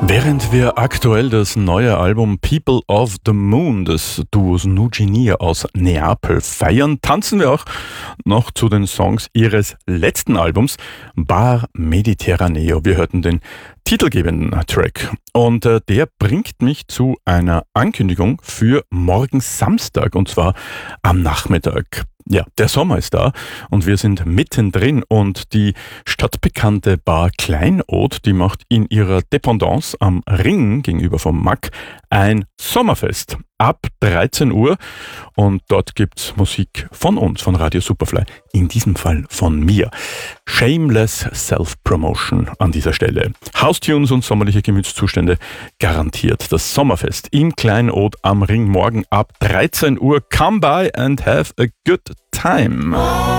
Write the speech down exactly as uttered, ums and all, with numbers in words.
Während wir aktuell das neue Album People of the Moon des Duos Nugenir aus Neapel feiern, tanzen wir auch noch zu den Songs ihres letzten Albums Bar Mediterraneo. Wir hörten den titelgebenden Track und äh, der bringt mich zu einer Ankündigung für morgen Samstag und zwar am Nachmittag. Ja, der Sommer ist da und wir sind mittendrin und die stadtbekannte Bar Kleinod, die macht in ihrer Dependance am Ring gegenüber vom Mack ein Sommerfest ab dreizehn Uhr und dort gibt's Musik von uns, von Radio Superfly, in diesem Fall von mir. Shameless Self-Promotion an dieser Stelle. Housetunes und sommerliche Gemütszustände garantiert. Das Sommerfest im Kleinod am Ring morgen ab dreizehn Uhr. Come by and have a good time.